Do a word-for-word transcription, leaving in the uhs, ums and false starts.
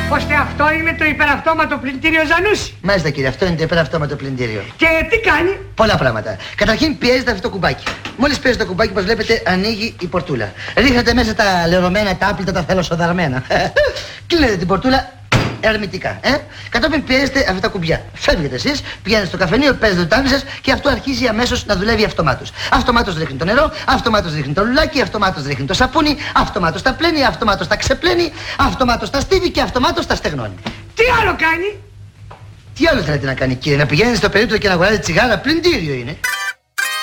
Ώστε αυτό είναι το υπεραυτόματο πλυντήριο Ζανούση. Μάλιστα κύριε, αυτό είναι το υπεραυτόματο πλυντήριο. Και τι κάνει? Πολλά πράγματα. Καταρχήν πιέζεται αυτό το κουμπάκι. Μόλις πιέζει το κουμπάκι, όπως βλέπετε, ανοίγει η πορτούλα. Ρίχνετε μέσα τα λερωμένα, τα άπλυτα, τα θελοσοδαρμένα. Κλείνετε την πορτούλα ερμητικά. Ε? Κατόπιν πιέζετε αυτά τα κουμπιά. Φεύγετε εσείς, πηγαίνετε στο καφενείο, παίζετε το τάμι σας και αυτό αρχίζει αμέσως να δουλεύει αυτομάτως. Αυτομάτως ρίχνει το νερό, αυτομάτως ρίχνει το λουλάκι, αυτομάτως ρίχνει το σαπούνι, αυτομάτως τα πλένει, αυτομάτως τα ξεπλένει, αυτομάτως τα στίβει και αυτομάτως τα στεγνώνει. Τι άλλο κάνει? Τι άλλο θέλετε να κάνει κύριε, να πηγαίνετε στο περίπτωμα και να αγοράζετε τσιγάρα, πλυντήριο είναι.